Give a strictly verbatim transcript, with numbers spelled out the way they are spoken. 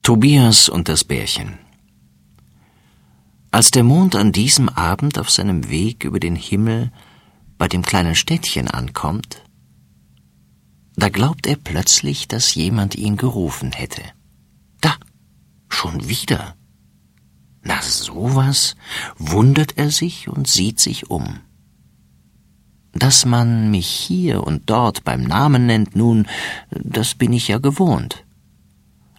Tobias und das Bärchen. Als der Mond an diesem Abend auf seinem Weg über den Himmel bei dem kleinen Städtchen ankommt, da glaubt er plötzlich, dass jemand ihn gerufen hätte. Da, schon wieder. Na sowas, wundert er sich und sieht sich um. Dass man mich hier und dort beim Namen nennt, nun, das bin ich ja gewohnt.